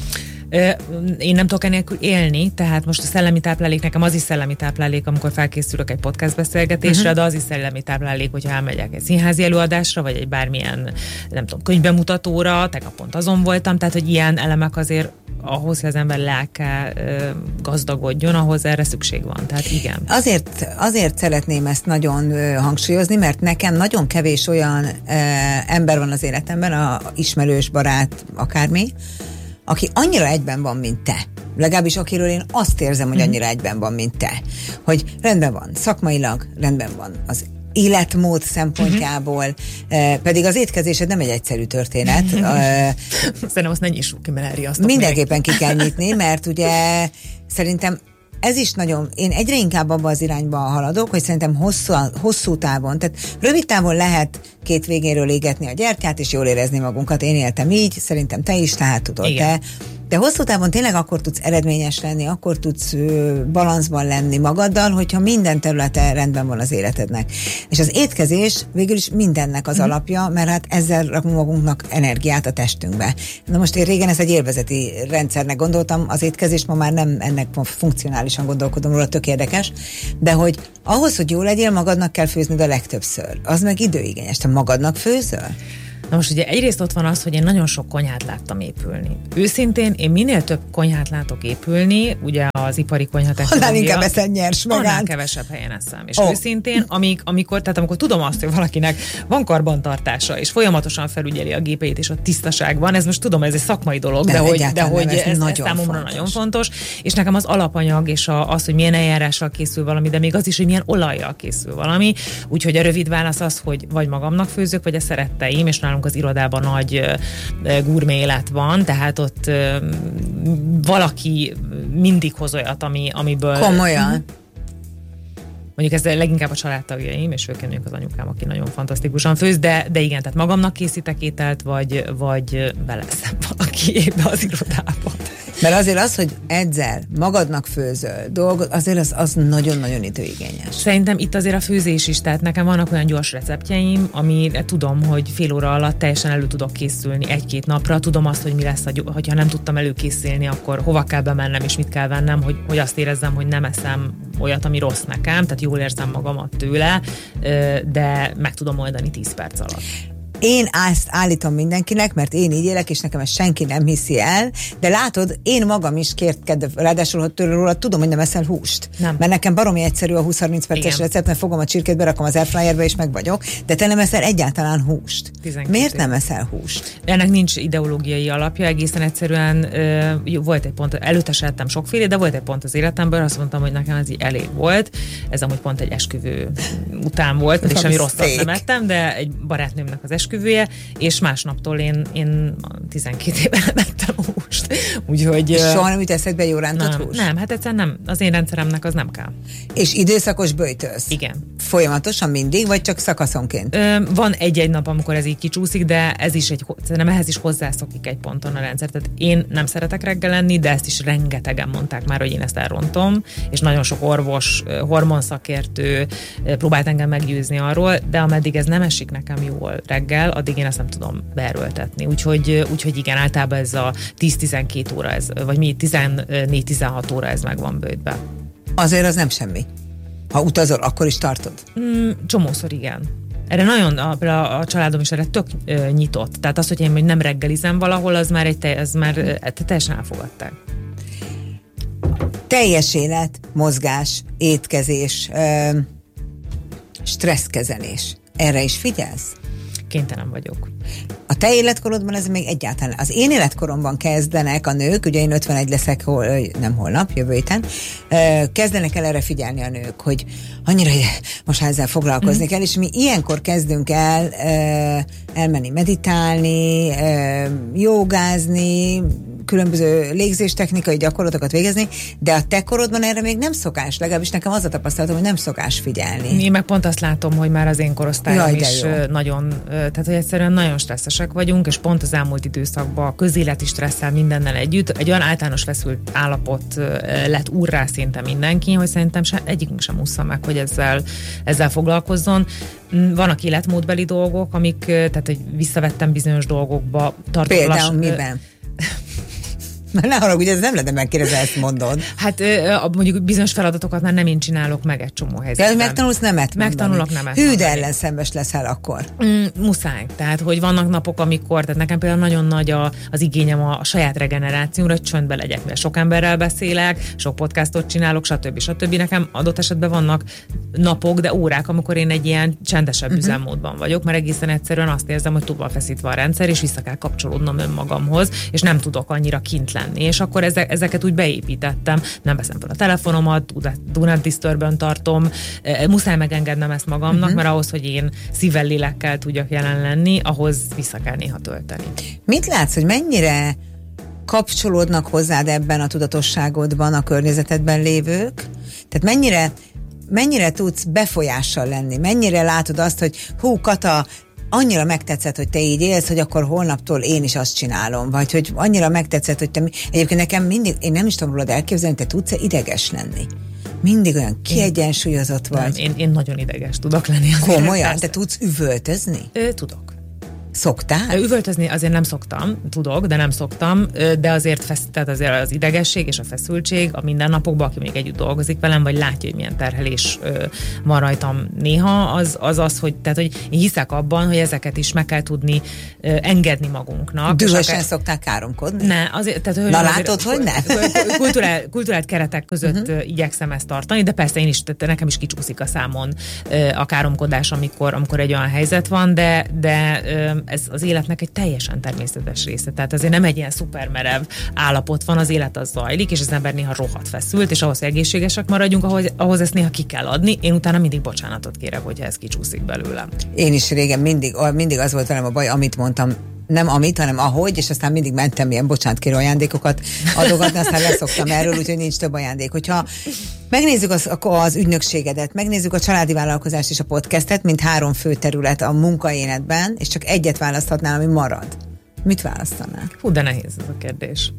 Én nem tudok enélkül élni, tehát most a szellemi táplálék, nekem az is szellemi táplálék, amikor felkészülök egy podcast beszélgetésre, uh-huh. de az is szellemi táplálék, hogyha elmegyek egy színházi előadásra, vagy egy bármilyen, nem tudom, könyvbemutatóra, tegnap pont azon voltam, tehát hogy ilyen elemek azért ahhoz, hogy az ember lelke gazdagodjon, ahhoz erre szükség van. Tehát igen.
Azért, azért szeretném ezt nagyon hangsúlyozni, mert nekem nagyon kevés olyan ember van az életemben, a ismerős, barát, akármi, aki annyira egyben van, mint te. Legalábbis akiről én azt érzem, hogy annyira egyben van, mint te. Hogy rendben van, szakmailag rendben van az életmód szempontjából, uh-huh. pedig az étkezésed nem egy egyszerű történet.
Szerintem azt ne nyissuk ki, mert elriasztok.
Mindenképpen
még.
ki kell nyitni, mert ugye szerintem ez is nagyon, én egyre inkább abba az irányba haladok, hogy szerintem hosszú, hosszú távon, tehát rövid távon lehet két végéről égetni a gyertyát, és jól érezni magunkat. Én éltem így, szerintem te is, tehát tudod, te. De hosszú távon tényleg akkor tudsz eredményes lenni, akkor tudsz ö, balanszban lenni magaddal, hogyha minden területe rendben van az életednek. És az étkezés végül is mindennek az mm. alapja, mert hát ezzel rakunk magunknak energiát a testünkbe. Na most én régen ezt egy élvezeti rendszernek gondoltam, az étkezést ma már nem ennek funkcionálisan gondolkodom róla, tök érdekes, de hogy ahhoz, hogy jól legyél, magadnak kell főzned a legtöbbször. Az meg időigényes. Te magadnak főzöl?
Na most ugye egyrészt ott van az, hogy én nagyon sok konyhát láttam épülni. Őszintén én minél több konyhát látok épülni, ugye az ipari konyhatechnológia.
Annál inkább eszed nyers magát.
Annál kevesebb helyen eszem. És oh. őszintén, amíg, amikor, tehát amikor tudom azt, hogy valakinek van karbantartása, és folyamatosan felügyeli a gépeit, és a tisztaság van, ez most tudom, ez egy szakmai dolog, de, de hogy, de hogy ez, ez, ez számomra fontos. Nagyon fontos. És nekem az alapanyag, és a, az, hogy milyen eljárással készül valami, de még az is, hogy milyen olajjal készül valami. Úgyhogy a rövid válasz az, hogy vagy magamnak főzök, vagy a szeretteim, és nálunk az irodában nagy uh, gurmé élet van, tehát ott uh, valaki mindig hoz olyat, ami, amiből...
Komolyan?
Mondjuk ez leginkább a családtagjaim, és főként mondjuk az anyukám, aki nagyon fantasztikusan főz, de, de igen, tehát magamnak készítek ételt, vagy, vagy beleszem valaki ébe az irodában.
Mert azért az, hogy edzel, magadnak főzöl dolgot, azért az, az nagyon-nagyon időigényes.
Szerintem itt azért a főzés is, tehát nekem vannak olyan gyors receptjeim, ami tudom, hogy fél óra alatt teljesen elő tudok készülni egy-két napra, tudom azt, hogy mi lesz, hogyha nem tudtam előkészülni, akkor hova kell bemennem, és mit kell vennem, hogy, hogy azt érezzem, hogy nem eszem olyat, ami rossz nekem, tehát jól érzem magamat tőle, de meg tudom oldani tíz perc alatt.
Én ezt állítom mindenkinek, mert én így élek, és nekem ezt senki nem hiszi el, de látod, én magam is kérkedve, ráadásul hogy tőle róla tudom, hogy nem eszel húst. Nem. Mert nekem baromi egyszerű a húsz-harminc perces recept, mert fogom a csirkét, berakom az airfryerbe, és meg vagyok, de te nem eszel egyáltalán húst. Miért nem eszel húst?
Ennek nincs ideológiai alapja, egészen egyszerűen ö, volt egy pont, előtte se ettem sokféle, de volt egy pont az életemben, azt mondtam, hogy nekem ez így elég volt. Ez amúgy pont egy esküvő után volt, és semmi rosszat nem ettem, de egy barátnőmnek az esküvője, és másnaptól én, én tizenkét éve nem ettem húst. Úgyhogy...
És soha nem jut eszedbe jó rántott hús?
Nem, hát egyszerűen nem. Az én rendszeremnek az nem kell.
És időszakos böjtölsz?
Igen.
Folyamatosan mindig, vagy csak szakaszonként?
Ö, van egy-egy nap, amikor ez így kicsúszik, de ez is egy, nem ehhez is hozzászokik egy ponton a rendszer. Tehát én nem szeretek reggel lenni, de ezt is rengetegen mondták már, hogy én ezt elrontom, és nagyon sok orvos, hormonszakértő próbált engem meggyőzni arról, de ameddig ez nem esik nekem jól reggel, addig én ezt nem tudom beerőltetni. Úgyhogy, úgyhogy igen, általában ez a tíz-tizenkét óra, ez, vagy mi tizennégy-tizenhat óra ez megvan bőtbe.
Azért az nem semmi. Ha utazol, akkor is tartod?
Mm, csomószor igen. Erre nagyon, a, a családom is erre tök ö, nyitott. Tehát az, hogy én hogy nem reggelizem valahol, az már, egy te, az már ö, teljesen elfogadták.
Teljes élet, mozgás, étkezés, ö, stresszkezelés. Erre is figyelsz?
Kénytelen vagyok.
A te életkorodban ez még egyáltalán. Az én életkoromban kezdenek a nők, ugye én ötvenegy leszek, hol, nem holnap, jövő héten, kezdenek el erre figyelni a nők, hogy annyira most ezzel foglalkozni mm. kell, és mi ilyenkor kezdünk el elmenni meditálni, jogázni, különböző légzéstechnikai gyakorlatokat végezni, de a te korodban erre még nem szokás, legalábbis nekem az a tapasztalatom, hogy nem szokás figyelni.
Én meg pont azt látom, hogy már az én korosztályom is nagyon, tehát hogy egyszerűen nagyon stresszesek vagyunk, és pont az elmúlt időszakban a közéleti stresszel mindennel együtt egy olyan általános feszült állapot lett úrrá szinte mindenki, hogy szerintem se, egyikünk sem ússza meg, hogy ezzel, ezzel foglalkozzon. Vannak életmódbeli dolgok, amik, tehát hogy visszavettem bizonyos dolgokba.
Például lass, miben? Ne haragudj, ez nem lenne megkérdezni, ezt mondod.
Hát mondjuk bizonyos feladatokat már nem én csinálok meg egy csomó helyzetben.
De megtanulsz nemet
Megtanulok nemet.
Hű, de ellenszenves leszel akkor.
Mm, muszáj. Tehát, hogy vannak napok, amikor, tehát nekem például nagyon nagy a, az igényem a, a saját regenerációra, hogy csöndbe legyek, mert sok emberrel beszélek, sok podcastot csinálok, stb. stb. Nekem adott esetben vannak napok, de órák, amikor én egy ilyen csendesebb uh-huh. üzemmódban vagyok, mert egészen egyszerűen azt érzem, hogy túl van feszítve a rendszer, és vissza kell kapcsolódnom önmagamhoz, és nem tudok annyira kint lenni tenni, és akkor ezek, ezeket úgy beépítettem, nem veszem fel a telefonomat, do not disturb-ön tartom, muszáj megengednem ezt magamnak, uh-huh. mert ahhoz, hogy én szívvel, lélekkel tudjak jelen lenni, ahhoz vissza kell néha tölteni.
Mit látsz, hogy mennyire kapcsolódnak hozzád ebben a tudatosságodban a környezetedben lévők? Tehát mennyire, mennyire tudsz befolyással lenni? Mennyire látod azt, hogy hú, Kata, annyira megtetszett, hogy te így élsz, hogy akkor holnaptól én is azt csinálom, vagy hogy annyira megtetszett, hogy te... Egyébként nekem mindig, én nem is tudom rólad elképzelni, te tudsz-e ideges lenni? Mindig olyan kiegyensúlyozott vagy.
Nem, én, én nagyon ideges tudok lenni.
Komolyan? Te tudsz üvöltözni?
Ö, tudok.
Szoktál?
Üvöltözni azért nem szoktam, tudok, de nem szoktam, de azért, fesz, tehát azért az idegesség és a feszültség a mindennapokban, aki még együtt dolgozik velem, vagy látja, hogy milyen terhelés van rajtam néha, az az, az hogy, tehát, hogy én hiszek abban, hogy ezeket is meg kell tudni engedni magunknak.
Dühösen akár... szoktál káromkodni?
Ne, azért, tehát,
Na látod, hogy ne?
Kulturál, kulturált keretek között uh-huh. igyekszem ezt tartani, de persze én is, nekem is kicsúszik a számon a káromkodás, amikor, amikor egy olyan helyzet van, de, de ez az életnek egy teljesen természetes része. Tehát azért nem egy ilyen szupermerev állapot van, az élet az zajlik, és az ember néha rohadt feszült, és ahhoz, hogy egészségesek maradjunk, ahhoz, ahhoz ezt néha ki kell adni. Én utána mindig bocsánatot kérek, hogyha ez kicsúszik belőlem.
Én is régen mindig, mindig az volt velem a baj, amit mondtam, nem amit, hanem ahogy, és aztán mindig mentem ilyen bocsánatkérő ajándékokat adogatni, aztán leszoktam erről, úgyhogy nincs több ajándék. Hogyha megnézzük az, az ügynökségedet, megnézzük a családi vállalkozást és a podcastet, mint három fő terület a munkaéletben, és csak egyet választhatnál, ami marad. Mit választanál?
Hú, de nehéz ez a kérdés.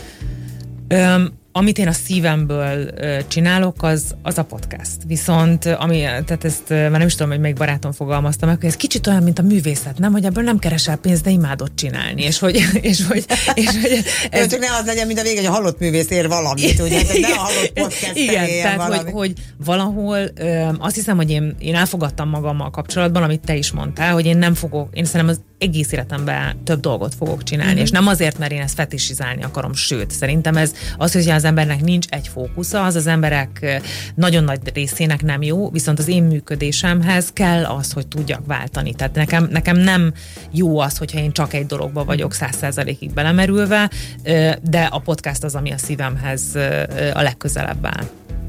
Öm, amit én a szívemből ö, csinálok, az, az a podcast. Viszont, ami, tehát ezt már nem is tudom, hogy melyik barátom fogalmazta meg, hogy ez kicsit olyan, mint a művészet, nem? Hogy ebből nem keresel pénzt, de imádod csinálni. És hogy... És hogy, és hogy
ez... Csak ne az legyen, mint a vége, hogy a halott művész ér valamit, ugye?
Igen,
ne a halott podcast
igen, tehát
valami.
hogy, hogy valahol ö, azt hiszem, hogy én, én elfogadtam magammal kapcsolatban, amit te is mondtál, hogy én nem fogok, én szerintem az egész életemben több dolgot fogok csinálni, mm-hmm. és nem azért, mert én ezt fetisizálni akarom, sőt, szerintem ez az, hogy az embernek nincs egy fókusza, az az emberek nagyon nagy részének nem jó, viszont az én működésemhez kell az, hogy tudjak váltani. Tehát nekem, nekem nem jó az, hogyha én csak egy dologba vagyok száz százalékig belemerülve, de a podcast az, ami a szívemhez a legközelebb áll.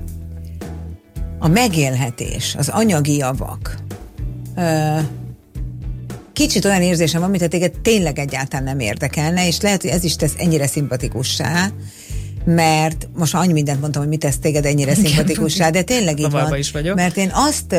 A megélhetés, az anyagi javak. Ö- Kicsit olyan érzésem van, mintha téged tényleg egyáltalán nem érdekelne, és lehet, hogy ez is tesz ennyire szimpatikussá, mert most annyi mindent mondtam, hogy mit tesz téged ennyire szimpatikussá, de tényleg így van.
Is vagyok.
Mert én azt,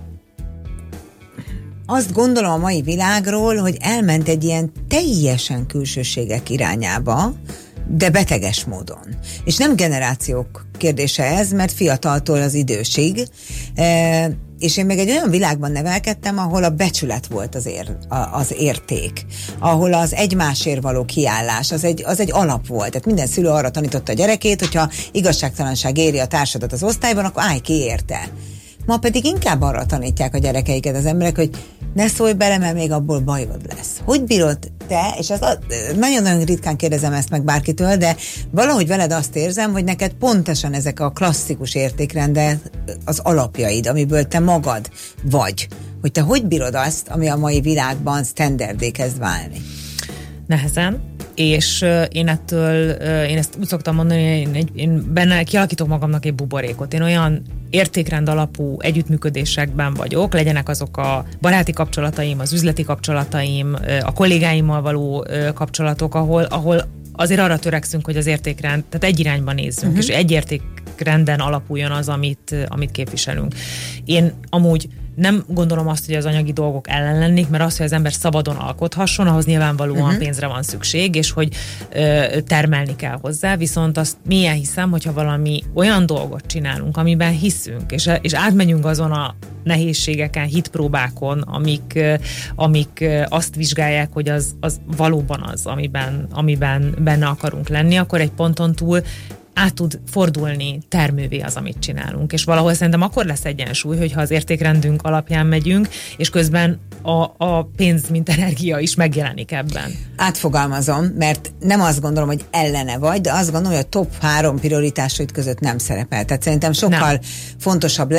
azt gondolom a mai világról, hogy elment egy ilyen teljesen külsőségek irányába, de beteges módon. És nem generációk kérdése ez, mert fiataltól az idősig, e, és én meg egy olyan világban nevelkedtem, ahol a becsület volt az, ér, az érték, ahol az egymásért való kiállás, az egy, az egy alap volt. Tehát minden szülő arra tanította a gyerekét, hogyha igazságtalanság éri a társadat az osztályban, akkor állj ki érte. Ma pedig inkább arra tanítják a gyerekeiket az emberek, hogy ne szólj bele, mert még abból bajod lesz. Hogy bírod te, és ez a, nagyon-nagyon ritkán kérdezem ezt meg bárkitől, de valahogy veled azt érzem, hogy neked pontosan ezek a klasszikus értékrendek az alapjaid, amiből te magad vagy. Hogy te hogy bírod azt, ami a mai világban standardé kezd válni?
Nehezen. És uh, én ettől, uh, én ezt úgy szoktam mondani, én, én, én benne kialakítok magamnak egy buborékot. Én olyan értékrend alapú együttműködésekben vagyok, legyenek azok a baráti kapcsolataim, az üzleti kapcsolataim, uh, a kollégáimmal való uh, kapcsolatok, ahol, ahol azért arra törekszünk, hogy az értékrend, tehát egy irányba nézzünk, uh-huh. és egy értékrenden alapuljon az, amit, amit képviselünk. Én amúgy nem gondolom azt, hogy az anyagi dolgok ellen lennék, mert az, hogy az ember szabadon alkothasson, ahhoz nyilvánvalóan uh-huh. pénzre van szükség, és hogy ö, termelni kell hozzá, viszont azt mélyen hiszem, hogyha valami olyan dolgot csinálunk, amiben hiszünk, és, és átmegyünk azon a nehézségeken, hitpróbákon, amik, amik azt vizsgálják, hogy az, az valóban az, amiben, amiben benne akarunk lenni, akkor egy ponton túl át tud fordulni termővé az, amit csinálunk. És valahol szerintem akkor lesz egyensúly, hogyha az értékrendünk alapján megyünk, és közben a, a pénz, mint energia is megjelenik ebben.
Átfogalmazom, mert nem azt gondolom, hogy ellene vagy, de azt gondolom, hogy a top három prioritásaid között nem szerepel. Tehát szerintem sokkal nem. fontosabb lehet,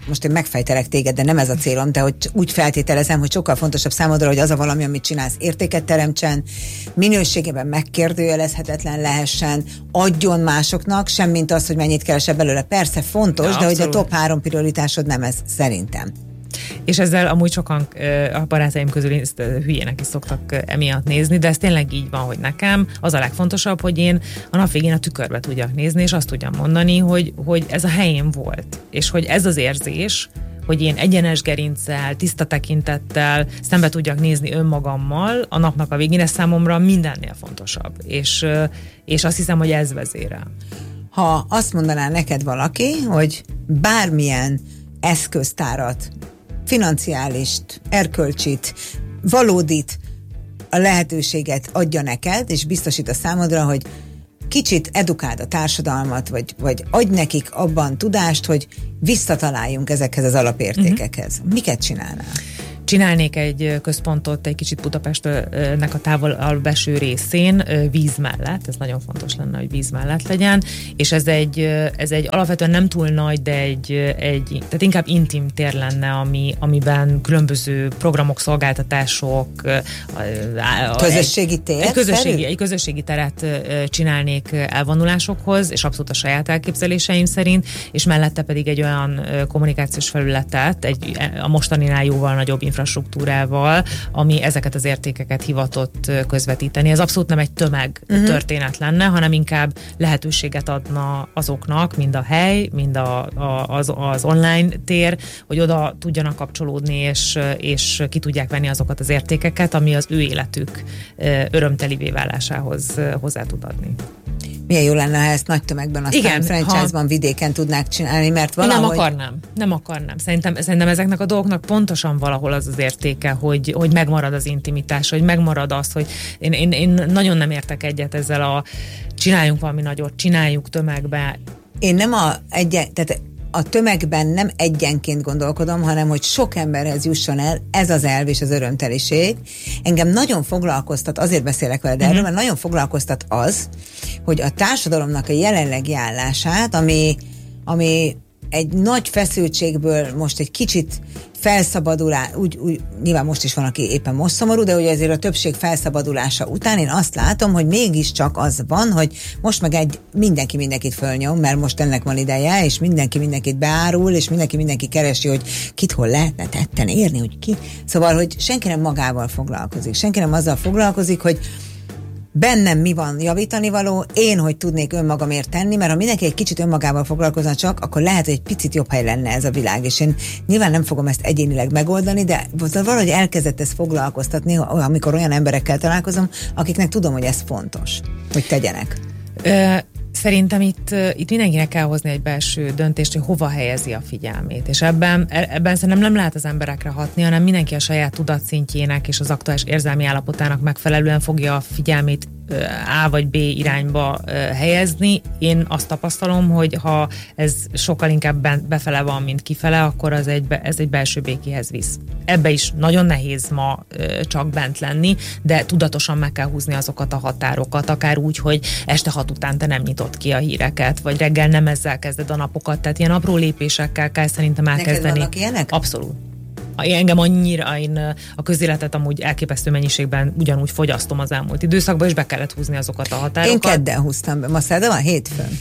most én megfejtelek téged, de nem ez a célom, de hogy úgy feltételezem, hogy sokkal fontosabb számodra, hogy az a valami, amit csinálsz, értéket teremtsen, minőségében megkérdőjelezhetetlen lehessen, adjon másoknak, semmint az, hogy mennyit keresel belőle. Persze fontos, ja, de hogy a top három prioritásod nem ez, szerintem.
És ezzel amúgy sokan a barátaim közül ezt hülyének is szoktak emiatt nézni, de ez tényleg így van, hogy nekem az a legfontosabb, hogy én a nap végén a tükörbe tudjak nézni, és azt tudjam mondani, hogy, hogy ez a helyén volt. És hogy ez az érzés, hogy én egyenes gerinccel, tiszta tekintettel szembe tudjak nézni önmagammal a napnak a végén, ez számomra mindennél fontosabb. És, és azt hiszem, hogy ez vezérel.
Ha azt mondaná neked valaki, hogy bármilyen eszköztárat, financiálist, erkölcsit, valódit, a lehetőséget adja neked, és biztosít a számodra, hogy kicsit edukáld a társadalmat, vagy, vagy adj nekik abban tudást, hogy visszataláljunk ezekhez az alapértékekhez. Uh-huh. Miket csinálnál?
Csinálnék egy központot egy kicsit Budapestnek a távol eső részén, víz mellett, ez nagyon fontos lenne, hogy víz mellett legyen, és ez egy, ez egy alapvetően nem túl nagy, de egy, egy tehát inkább intim tér lenne, ami, amiben különböző programok, szolgáltatások,
közösségi tér?
Egy, egy, közösségi, egy közösségi teret csinálnék elvonulásokhoz, és abszolút a saját elképzeléseim szerint, és mellette pedig egy olyan kommunikációs felületet, egy, a mostaninál jóval nagyobb infrastruktúrával, ami ezeket az értékeket hivatott közvetíteni. Ez abszolút nem egy tömeg uh-huh. történet lenne, hanem inkább lehetőséget adna azoknak, mind a hely, mind a, a, az, az online tér, hogy oda tudjanak kapcsolódni, és, és ki tudják venni azokat az értékeket, ami az ő életük örömtelivé válásához hozzá tud adni.
Milyen jó lenne, ha ezt nagy tömegben, aztán franchise-ban ha... vidéken tudnák csinálni, mert valahogy...
Nem akarnám, nem akarnám. Szerintem, szerintem ezeknek a dolgoknak pontosan valahol az az értéke, hogy, hogy megmarad az intimitás, hogy megmarad az, hogy én, én, én nagyon nem értek egyet ezzel a csináljunk valami nagyot, csináljuk tömegbe.
Én nem a egyen, tehát a tömegben nem egyenként gondolkodom, hanem hogy sok emberhez jusson el ez az elv és az örömteliség. Engem nagyon foglalkoztat, azért beszélek veled erről, mm-hmm. mert nagyon foglalkoztat az, hogy a társadalomnak a jelenlegi állását, ami, ami egy nagy feszültségből most egy kicsit felszabadulás, úgy, úgy, nyilván most is van, aki éppen most szomorú, de ugye azért a többség felszabadulása után én azt látom, hogy mégiscsak az van, hogy most meg egy mindenki mindenkit fölnyom, mert most ennek van ideje, és mindenki mindenkit beárul, és mindenki mindenki keresi, hogy kit hol lehetne tetten érni, hogy ki. Szóval, hogy senki nem magával foglalkozik, senki nem azzal foglalkozik, hogy bennem mi van javítani való, én hogy tudnék önmagamért tenni, mert ha mindenki egy kicsit önmagával foglalkozna csak, akkor lehet, hogy egy picit jobb hely lenne ez a világ, és én nyilván nem fogom ezt egyénileg megoldani, de valahogy elkezdett ezt foglalkoztatni, amikor olyan emberekkel találkozom, akiknek tudom, hogy ez fontos, hogy tegyenek.
Ö, szerintem itt, itt mindenkinek kell hozni egy belső döntést, hogy hova helyezi a figyelmét, és ebben, ebben szerintem nem lehet az emberekre hatni, hanem mindenki a saját tudatszintjének és az aktuális érzelmi állapotának megfelelően fogja a figyelmét A vagy B irányba helyezni. Én azt tapasztalom, hogy ha ez sokkal inkább befele van, mint kifele, akkor az egy, ez egy belső békéhez visz. Ebbe is nagyon nehéz ma csak bent lenni, de tudatosan meg kell húzni azokat a határokat, akár úgy, hogy este hat után te nem nyitod ki a híreket, vagy reggel nem ezzel kezded a napokat, tehát ilyen apró lépésekkel kell szerintem elkezdeni.
Neked vannak ilyenek?
Abszolút. Engem annyira, én a közéletet amúgy elképesztő mennyiségben ugyanúgy fogyasztom az elmúlt időszakban, és be kellett húzni azokat a határokat.
Én kedden húztam be, ma szerda van, hétfőn.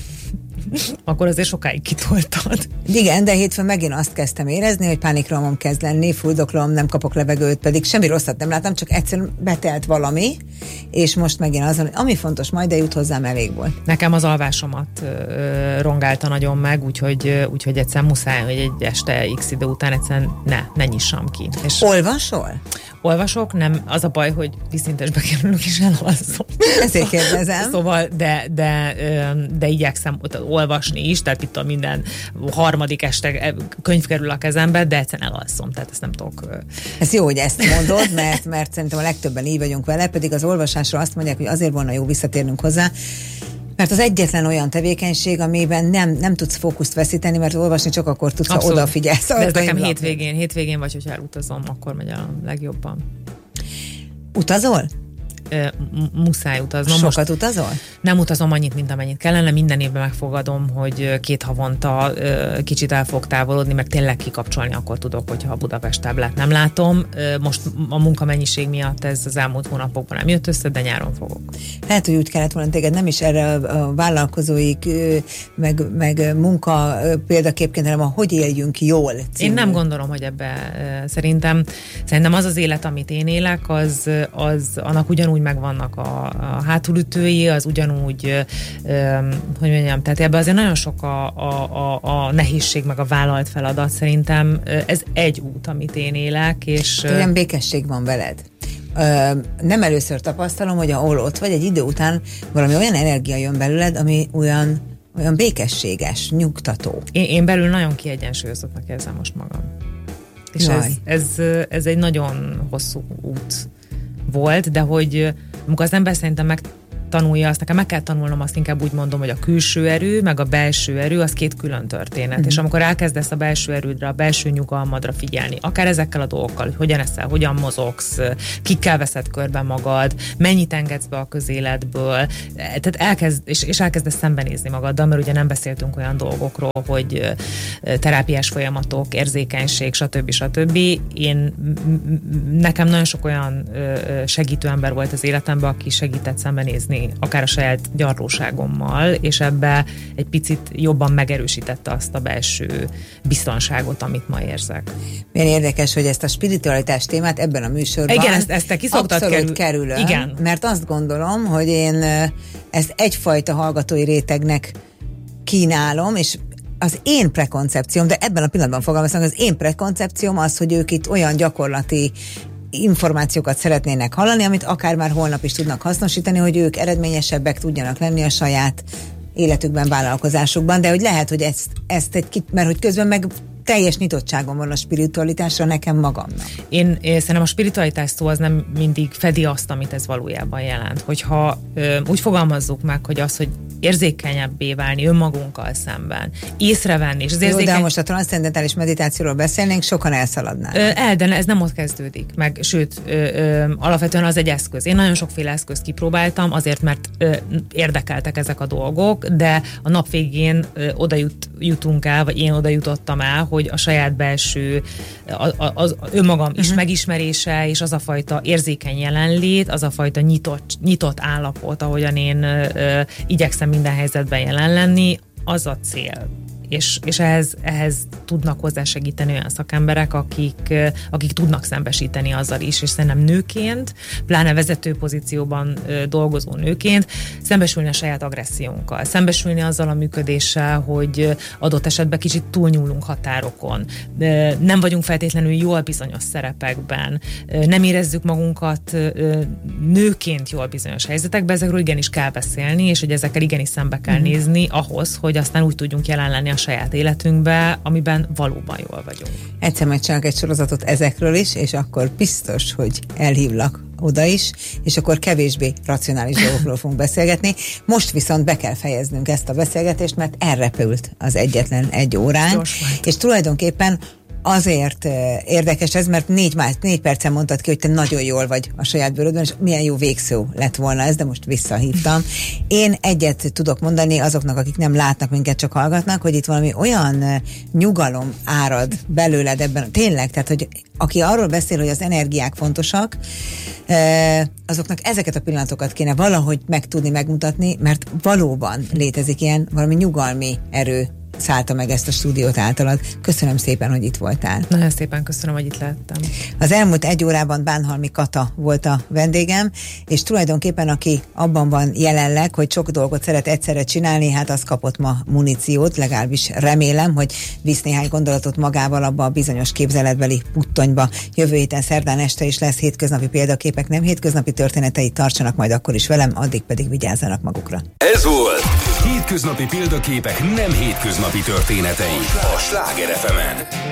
Akkor azért sokáig kitoltad.
Igen, de hétfőn megint azt kezdtem érezni, hogy pánikrohamom kezd lenni, fuldoklom, nem kapok levegőt, pedig semmi rosszat nem láttam, csak egyszerűen betelt valami, és most megint az, hogy ami fontos, majd de jut hozzám, elég volt.
Nekem az alvásomat ö, rongálta nagyon meg, úgyhogy, úgyhogy egyszerűen muszáj, hogy egy este x idő után egyszerűen ne, ne nyissam ki. És
olvasol?
Olvasok, nem, az a baj, hogy vízszintesbe kerülök és elalszom.
Ezért kérdezem.
Szóval, de, de, de igyekszem olvasni is, tehát itt a minden harmadik este könyv kerül a kezembe, de egyszerűen elalszom, tehát ezt nem tudok.
Ez jó, hogy ezt mondod, mert, mert szerintem a legtöbben így vagyunk vele, pedig az olvasásról azt mondják, hogy azért volna jó visszatérnünk hozzá, mert az egyetlen olyan tevékenység, amiben nem, nem tudsz fókuszt veszíteni, mert olvasni csak akkor tudsz, ha odafigyelsz.
De ez nekem hétvégén, hétvégén vagy, hogyha elutazom, akkor megy a legjobban.
Utazol?
muszáj utaznom.
Sokat
Most
utazol?
Nem utazom annyit, mint amennyit kellene. Minden évben megfogadom, hogy két havonta kicsit el fog távolodni, meg tényleg kikapcsolni akkor tudok, hogyha a Budapest táblát nem látom. Most a munkamennyiség miatt ez az elmúlt hónapokban nem jött össze, de nyáron fogok.
Lehet, hogy úgy kellett volna téged nem is erre a vállalkozói meg, meg munka példaképként, hanem a hogy éljünk jól című.
Én nem gondolom, hogy ebbe szerintem, szerintem az az élet, amit én élek, az, az annak ugyanúgy megvannak a, a hátulütői, az ugyanúgy, hogy mondjam, tehát ebben azért nagyon sok a, a, a, a nehézség, meg a vállalt feladat. Szerintem ez egy út, amit én élek, és...
Olyan békesség van veled. Ö, nem először tapasztalom, hogy ahol ott vagy, egy idő után valami olyan energia jön belőled, ami olyan, olyan békességes, nyugtató.
Én, én belül nagyon kiegyensúlyozottnak érzem most magam. És ez, ez, ez egy nagyon hosszú út volt, de hogy amikor az ember szerintem meg tanulja azt, nekem meg kell tanulnom azt, inkább úgy mondom, hogy a külső erő, meg a belső erő, az két külön történet. Mm-hmm. És amikor elkezdesz a belső erődre, a belső nyugalmadra figyelni, akár ezekkel a dolgokkal, hogy hogyan eszel, hogyan mozogsz, kikkel veszed körbe magad, mennyit engedsz be a közéletből, tehát elkezd, és, és elkezdesz szembenézni magaddal, mert ugye nem beszéltünk olyan dolgokról, hogy terápiás folyamatok, érzékenység, stb. stb. Én, nekem nagyon sok olyan segítő ember volt az életemben, aki segített szembenézni akár a saját gyarlóságommal, és ebbe egy picit jobban megerősítette azt a belső biztonságot, amit ma érzek.
Milyen érdekes, hogy ezt a spiritualitás témát ebben a műsorban
igen, ezt, ezt te ki szoktad
abszolút kerül. kerülöm,
igen.
Mert azt gondolom, hogy én ezt egyfajta hallgatói rétegnek kínálom, és az én prekoncepcióm, de ebben a pillanatban fogalmazom, az én prekoncepcióm az, hogy ők itt olyan gyakorlati információkat szeretnének hallani, amit akár már holnap is tudnak hasznosítani, hogy ők eredményesebbek tudjanak lenni a saját életükben, vállalkozásukban, de hogy lehet, hogy ezt, ezt egy kicsit, mert hogy közben meg teljes nyitottságom van a spiritualitásra nekem magamnak.
Én, én szerintem a spiritualitás szó az nem mindig fedi azt, amit ez valójában jelent. Hogyha ö, úgy fogalmazzuk meg, hogy az, hogy érzékenyebbé válni önmagunkkal szemben, észrevenni, és az érzékeny...
Jó, de most a transzcendentális meditációról beszélnénk, sokan elszaladnál.
Ö, el, de ez nem ott kezdődik, meg sőt, ö, ö, alapvetően az egy eszköz. Én nagyon sokféle eszközt kipróbáltam, azért, mert ö, érdekeltek ezek a dolgok, de a nap végén ö, oda jut, jutunk el, vagy én oda jutottam el, hogy a saját belső, az, az önmagam uh-huh. is megismerése, és az a fajta érzékeny jelenlét, az a fajta nyitott, nyitott állapot, ahogyan én ö, igyekszem minden helyzetben jelen lenni, az a cél. És, és ehhez, ehhez tudnak hozzásegíteni olyan szakemberek, akik, akik tudnak szembesíteni azzal is, és szerintem nőként, pláne vezető pozícióban dolgozó nőként, szembesülni a saját agressziónkkal, szembesülni azzal a működéssel, hogy adott esetben kicsit túlnyúlunk határokon, nem vagyunk feltétlenül jól bizonyos szerepekben, nem érezzük magunkat nőként jól bizonyos helyzetekben, ezekről igenis kell beszélni, és hogy ezekkel igenis szembe kell mm. nézni ahhoz, hogy aztán úgy tudjunk jelen lenni a saját életünkbe, amiben valóban jól vagyunk.
Egyszer majd csinálok egy sorozatot ezekről is, és akkor biztos, hogy elhívlak oda is, és akkor kevésbé racionális dolgokról fogunk beszélgetni. Most viszont be kell fejeznünk ezt a beszélgetést, mert elrepült az egyetlen egy órán, és tulajdonképpen azért érdekes ez, mert négy, négy percen mondtad ki, hogy te nagyon jól vagy a saját bőrödben, és milyen jó végszó lett volna ez, de most visszahívtam. Én egyet tudok mondani azoknak, akik nem látnak minket, csak hallgatnak, hogy itt valami olyan nyugalom árad belőled ebben. Tényleg, tehát, hogy aki arról beszél, hogy az energiák fontosak, azoknak ezeket a pillanatokat kéne valahogy megtudni, megmutatni, mert valóban létezik ilyen valami nyugalmi erő szállta meg ezt a stúdiót általad. Köszönöm szépen, hogy itt voltál.
Nagyon szépen köszönöm, hogy itt lehettem.
Az elmúlt egy órában Bánhalmi Kata volt a vendégem, és tulajdonképpen aki abban van jelenleg, hogy sok dolgot szeret egyszerre csinálni, hát az kapott ma muníciót, legalábbis remélem, hogy visz néhány gondolatot magával abba a bizonyos képzeletbeli puttonyba. Jövő héten szerdán este is lesz hétköznapi példaképek, nem hétköznapi történetei, tartsanak majd akkor is velem, addig pedig vigyázzanak magukra.
Ez volt Hétköznapi példaképek, nem hétköznapi történetei a Sláger ef emen.